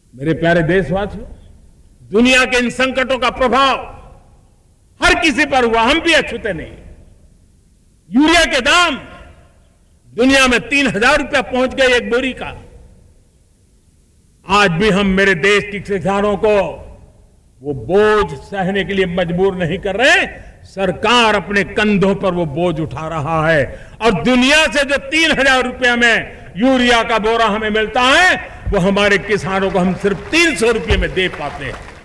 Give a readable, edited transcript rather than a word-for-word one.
मेरे प्यारे देशवासियों, दुनिया के इन संकटों का प्रभाव हर किसी पर हुआ, हम भी अछूते नहीं। यूरिया के दाम दुनिया में 3,000 रुपया पहुंच गए एक बोरी का। आज भी हम मेरे देश के किसानों को वो बोझ सहने के लिए मजबूर नहीं कर रहे। सरकार अपने कंधों पर वो बोझ उठा रहा है और दुनिया से जो 3,000 रुपया में यूरिया का बोरा हमें मिलता है, वो हमारे किसानों को हम सिर्फ 300 रुपये में दे पाते हैं।